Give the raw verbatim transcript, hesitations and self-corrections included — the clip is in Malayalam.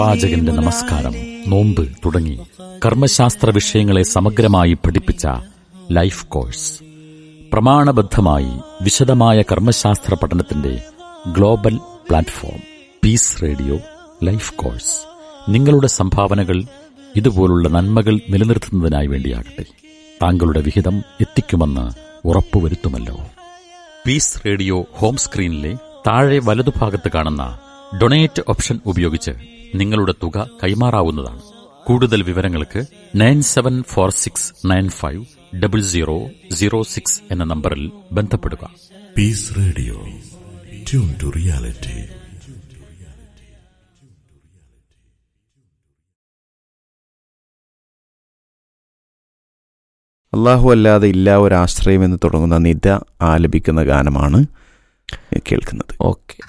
പാചകന്റെ നമസ്കാരം, നോമ്പ് തുടങ്ങി കർമ്മശാസ്ത്ര വിഷയങ്ങളെ സമഗ്രമായി പഠിപ്പിച്ച ലൈഫ് കോഴ്സ്. പ്രമാണബദ്ധമായി വിശദമായ കർമ്മശാസ്ത്ര പഠനത്തിന്റെ global platform piece radio life course. നിങ്ങളുടെ സംഭാവനകൾ ഇതുപോലുള്ള നന്മകൾ നിലനിർത്തുന്നതിനായി വേണ്ടിയാകട്ടെ. താങ്കളുടെ വിഹിതം എത്തിക്കുമെന്ന് ഉറപ്പുവരുത്തുമല്ലോ. പീസ് റേഡിയോ ഹോം സ്ക്രീനിലെ താഴെ വലതുഭാഗത്ത് കാണുന്ന ഡൊണേറ്റ് ഓപ്ഷൻ ഉപയോഗിച്ച് നിങ്ങളുടെ തുക കൈമാറാവുന്നതാണ്. കൂടുതൽ വിവരങ്ങൾക്ക് nine seven four six nine five double zero zero six എന്ന നമ്പറിൽ ബന്ധപ്പെടുക. Piece radio, tune to reality. അല്ലാഹു അല്ലാതെ ഇല്ല ഒരാശ്രയം എന്ന് തുടങ്ങുന്ന നിദ ആലപിക്കുന്ന ഗാനമാണ് കേൾക്കുന്നത്. ഓക്കെ.